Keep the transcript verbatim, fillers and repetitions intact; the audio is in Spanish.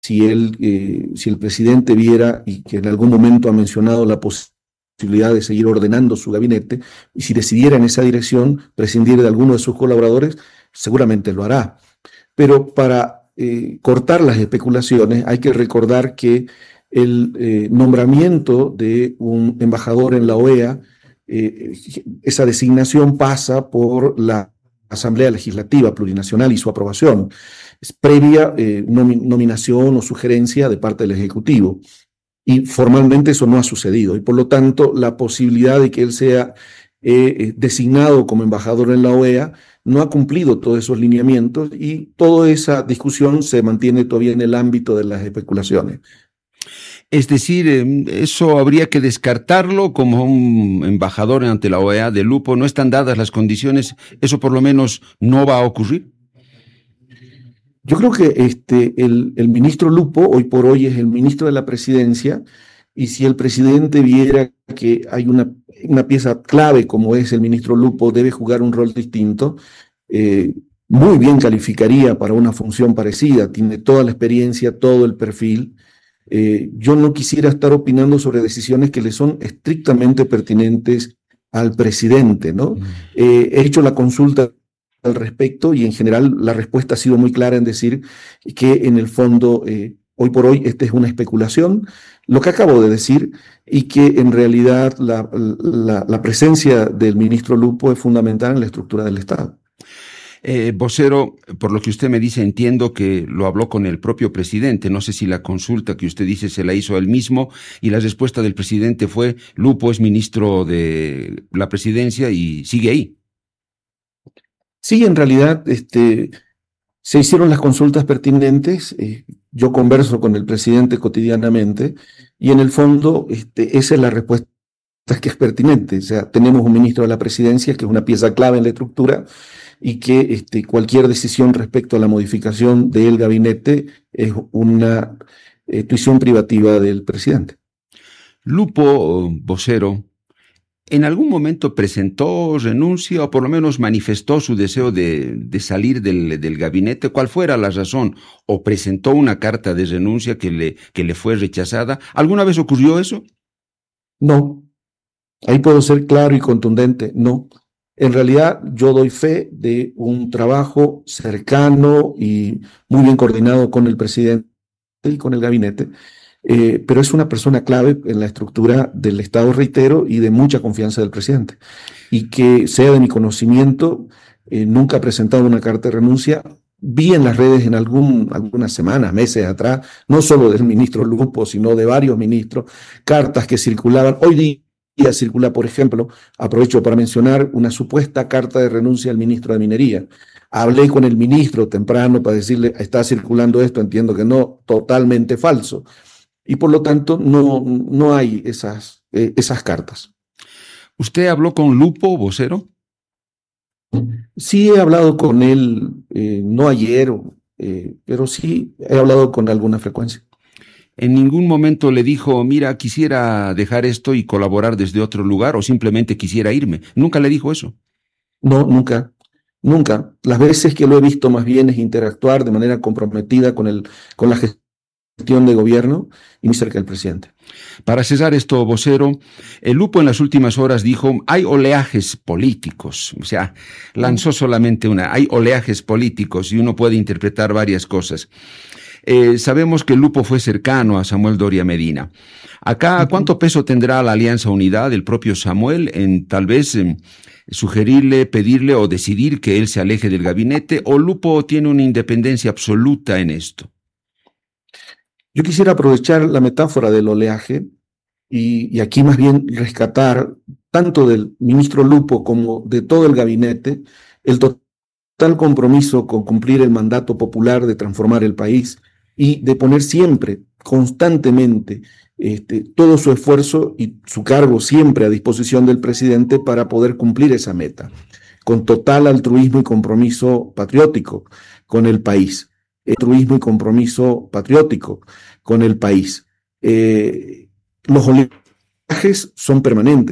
si él, eh, si el presidente viera y que en algún momento ha mencionado la posibilidad de seguir ordenando su gabinete, y si decidiera en esa dirección prescindir de alguno de sus colaboradores, seguramente lo hará. Pero para eh, cortar las especulaciones hay que recordar que el eh, nombramiento de un embajador en la O E A, eh, esa designación pasa por la Asamblea Legislativa Plurinacional y su aprobación. Es previa eh, nomi nominación o sugerencia de parte del Ejecutivo. Y formalmente eso no ha sucedido. Y por lo tanto, la posibilidad de que él sea eh, designado como embajador en la O E A no ha cumplido todos esos lineamientos y toda esa discusión se mantiene todavía en el ámbito de las especulaciones. Es decir, eso habría que descartarlo como un embajador ante la O E A de Lupo. ¿No están dadas las condiciones? ¿Eso por lo menos no va a ocurrir? Yo creo que este, el, el ministro Lupo hoy por hoy es el ministro de la presidencia, y si el presidente viera que hay una, una pieza clave como es el ministro Lupo, debe jugar un rol distinto, eh, muy bien calificaría para una función parecida, tiene toda la experiencia, todo el perfil. Eh, yo no quisiera estar opinando sobre decisiones que le son estrictamente pertinentes al presidente, ¿no? Eh, he hecho la consulta al respecto y en general la respuesta ha sido muy clara en decir que en el fondo eh, hoy por hoy esta es una especulación, lo que acabo de decir, y que en realidad la, la, la presencia del ministro Lupo es fundamental en la estructura del Estado. Eh, vocero, por lo que usted me dice, entiendo que lo habló con el propio presidente. No sé si la consulta que usted dice se la hizo él mismo y la respuesta del presidente fue: Lupo es ministro de la presidencia y sigue ahí. Sí, en realidad este, se hicieron las consultas pertinentes. Eh, yo converso con el presidente cotidianamente y en el fondo este, esa es la respuesta que es pertinente. O sea, tenemos un ministro de la presidencia que es una pieza clave en la estructura y que este, cualquier decisión respecto a la modificación del gabinete es una eh, tuición privativa del presidente. Lupo, vocero, ¿en algún momento presentó renuncia o por lo menos manifestó su deseo de, de salir del, del gabinete? ¿Cuál fuera la razón? ¿O presentó una carta de renuncia que le, que le fue rechazada? ¿Alguna vez ocurrió eso? No, ahí puedo ser claro y contundente, no. En realidad yo doy fe de un trabajo cercano y muy bien coordinado con el presidente y con el gabinete, eh, pero es una persona clave en la estructura del Estado, reitero, y de mucha confianza del presidente. Y que sea de mi conocimiento, eh, nunca ha presentado una carta de renuncia. Vi en las redes en algún, algunas semanas, meses atrás, no solo del ministro Lupo, sino de varios ministros, cartas que circulaban. Hoy día circula, por ejemplo, aprovecho para mencionar una supuesta carta de renuncia al ministro de Minería. Hablé con el ministro temprano para decirle, está circulando esto, entiendo que no, totalmente falso. Y por lo tanto no, no hay esas, eh, esas cartas. ¿Usted habló con Lupo, vocero? Sí he hablado con él, eh, no ayer, eh, pero sí he hablado con alguna frecuencia. ¿En ningún momento le dijo, mira, quisiera dejar esto y colaborar desde otro lugar o simplemente quisiera irme? ¿Nunca le dijo eso? No, nunca, nunca. Las veces que lo he visto más bien es interactuar de manera comprometida con, el, con la gestión de gobierno y muy cerca del presidente. Para cesar esto, vocero, el Lupo en las últimas horas dijo, hay oleajes políticos, o sea, lanzó solamente una, hay oleajes políticos y uno puede interpretar varias cosas. Eh, sabemos que Lupo fue cercano a Samuel Doria Medina. Acá, ¿cuánto peso tendrá la Alianza Unidad, el propio Samuel, en tal vez eh, sugerirle, pedirle o decidir que él se aleje del gabinete, o Lupo tiene una independencia absoluta en esto? Yo quisiera aprovechar la metáfora del oleaje y, y aquí más bien rescatar tanto del ministro Lupo como de todo el gabinete el total compromiso con cumplir el mandato popular de transformar el país y de poner siempre, constantemente, este, todo su esfuerzo y su cargo siempre a disposición del presidente para poder cumplir esa meta, con total altruismo y compromiso patriótico con el país. Altruismo y compromiso patriótico con el país. Eh, los oleajes son permanentes.